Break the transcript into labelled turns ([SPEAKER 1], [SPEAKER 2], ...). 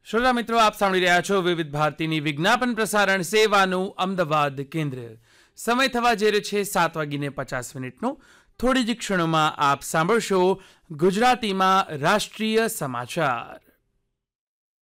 [SPEAKER 1] શ્રોતા મિત્રો, આપ સાંભળી રહ્યા છો વિવિધ ભારતીની વિજ્ઞાપન પ્રસારણ સેવાનું અમદાવાદ કેન્દ્ર. સમય થવા જઈ રહ્યો છે 7:50 થોડી જ ક્ષણોમાં આપ સાંભળશો ગુજરાતીમાં રાષ્ટ્રીય સમાચાર.